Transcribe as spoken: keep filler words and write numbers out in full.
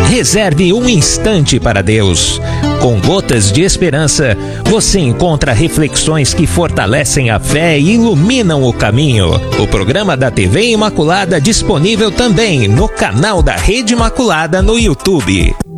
Reserve um instante para Deus. Com Gotas de Esperança, você encontra reflexões que fortalecem a fé e iluminam o caminho. O programa da T V Imaculada disponível também no canal da Rede Imaculada no YouTube.